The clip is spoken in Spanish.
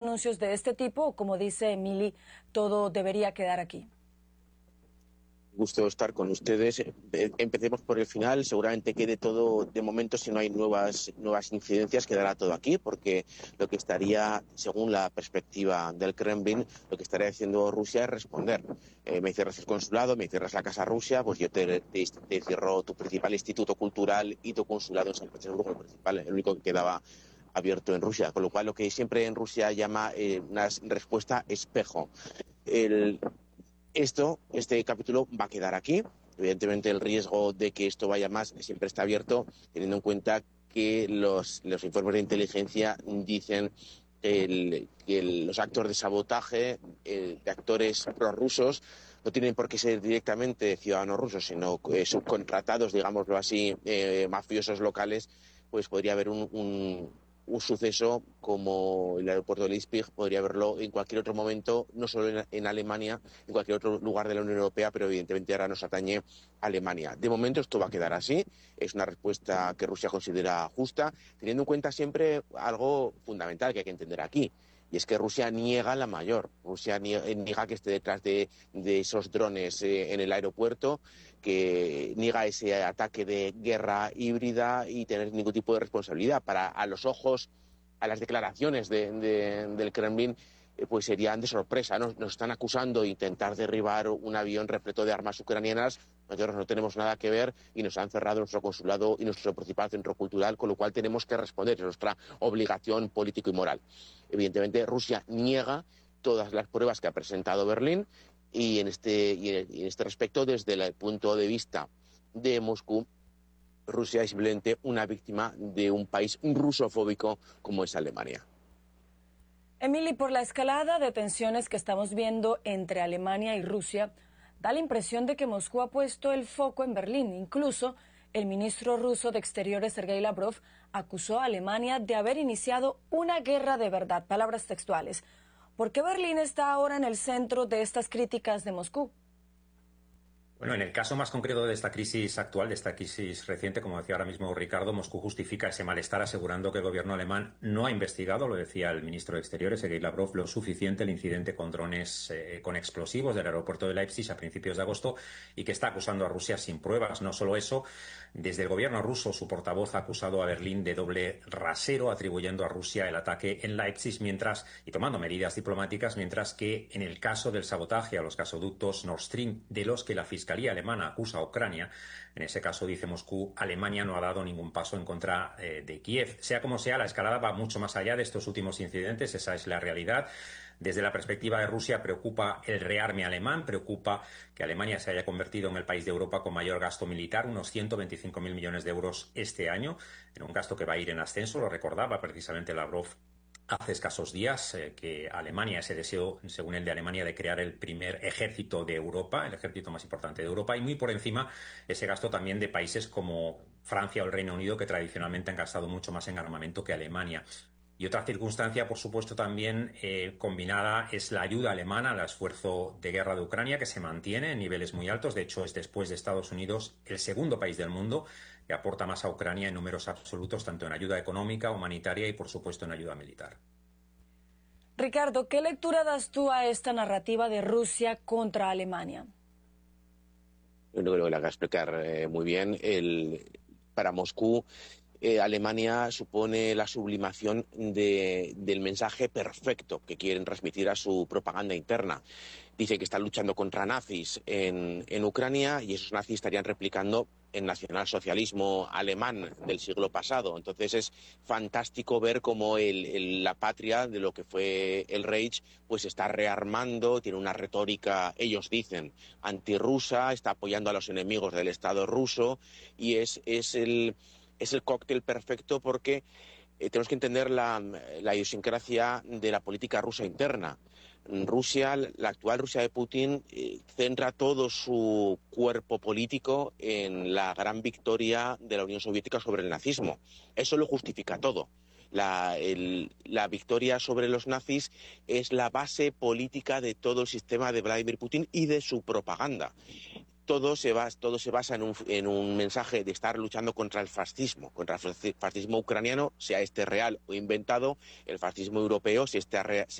anuncios de este tipo o, como dice Emily, todo debería quedar aquí? Gusto estar con ustedes. Empecemos por el final. Seguramente quede todo de momento, si no hay nuevas incidencias, quedará todo aquí, porque lo que estaría, según la perspectiva del Kremlin, lo que estaría haciendo Rusia es responder. Me cierras el consulado, me cierras la Casa Rusia, pues yo te cierro tu principal instituto cultural y tu consulado en San Petersburgo, el único que quedaba abierto en Rusia. Con lo cual, lo que siempre en Rusia llama una respuesta espejo. Este capítulo va a quedar aquí. Evidentemente el riesgo de que esto vaya más siempre está abierto, teniendo en cuenta que los informes de inteligencia dicen que los actos de sabotaje de actores prorrusos no tienen por qué ser directamente ciudadanos rusos, sino subcontratados, digámoslo así, mafiosos locales. Pues podría haber un suceso como el aeropuerto de Leipzig, podría haberlo en cualquier otro momento, no solo en Alemania, en cualquier otro lugar de la Unión Europea, pero evidentemente ahora nos atañe a Alemania. De momento esto va a quedar así, es una respuesta que Rusia considera justa, teniendo en cuenta siempre algo fundamental que hay que entender aquí. Y es que Rusia niega la mayor. Rusia niega que esté detrás de esos drones en el aeropuerto, que niega ese ataque de guerra híbrida y tener ningún tipo de responsabilidad. A los ojos, a las declaraciones del Kremlin, pues serían de sorpresa. Nos están acusando de intentar derribar un avión repleto de armas ucranianas. Nosotros no tenemos nada que ver y nos han cerrado nuestro consulado y nuestro principal centro cultural, con lo cual tenemos que responder. Es nuestra obligación política y moral. Evidentemente, Rusia niega todas las pruebas que ha presentado Berlín y en este respecto, desde el punto de vista de Moscú, Rusia es simplemente una víctima de un país rusofóbico como es Alemania. Emily, por la escalada de tensiones que estamos viendo entre Alemania y Rusia, da la impresión de que Moscú ha puesto el foco en Berlín. Incluso el ministro ruso de Exteriores, Sergei Lavrov, acusó a Alemania de haber iniciado una guerra de verdad, palabras textuales. ¿Por qué Berlín está ahora en el centro de estas críticas de Moscú? Bueno, en el caso más concreto de esta crisis actual, de esta crisis reciente, como decía ahora mismo Ricardo, Moscú justifica ese malestar asegurando que el gobierno alemán no ha investigado, lo decía el ministro de Exteriores, Sergei Lavrov, lo suficiente el incidente con drones con explosivos del aeropuerto de Leipzig a principios de agosto y que está acusando a Rusia sin pruebas. No solo eso, desde el gobierno ruso, su portavoz ha acusado a Berlín de doble rasero, atribuyendo a Rusia el ataque en Leipzig y tomando medidas diplomáticas, mientras que en el caso del sabotaje a los gasoductos Nord Stream, de los que la Fiscalía alemana acusa a Ucrania, en ese caso, dice Moscú, Alemania no ha dado ningún paso en contra de Kiev. Sea como sea, la escalada va mucho más allá de estos últimos incidentes, esa es la realidad. Desde la perspectiva de Rusia preocupa el rearme alemán, preocupa que Alemania se haya convertido en el país de Europa con mayor gasto militar, unos 125.000 millones de euros este año, en un gasto que va a ir en ascenso, lo recordaba precisamente Lavrov hace escasos días, que Alemania, ese deseo, según el de Alemania, de crear el primer ejército de Europa, el ejército más importante de Europa, y muy por encima ese gasto también de países como Francia o el Reino Unido, que tradicionalmente han gastado mucho más en armamento que Alemania. Y otra circunstancia, por supuesto, también combinada es la ayuda alemana al esfuerzo de guerra de Ucrania, que se mantiene en niveles muy altos. De hecho, es después de Estados Unidos el segundo país del mundo que aporta más a Ucrania en números absolutos, tanto en ayuda económica, humanitaria y, por supuesto, en ayuda militar. Ricardo, ¿qué lectura das tú a esta narrativa de Rusia contra Alemania? Yo creo que la voy a explicar muy bien. Para Moscú, Alemania supone la sublimación del mensaje perfecto que quieren transmitir a su propaganda interna. Dice que están luchando contra nazis en Ucrania y esos nazis estarían replicando el nacionalsocialismo alemán del siglo pasado. Entonces es fantástico ver cómo la patria de lo que fue el Reich pues está rearmando, tiene una retórica, ellos dicen, antirrusa, está apoyando a los enemigos del Estado ruso y es el cóctel perfecto porque tenemos que entender la idiosincrasia de la política rusa interna. Rusia, la actual Rusia de Putin, centra todo su cuerpo político en la gran victoria de la Unión Soviética sobre el nazismo. Eso lo justifica todo. La victoria sobre los nazis es la base política de todo el sistema de Vladimir Putin y de su propaganda. Todo se basa en un mensaje de estar luchando contra el fascismo ucraniano, sea este real o inventado, el fascismo europeo, si este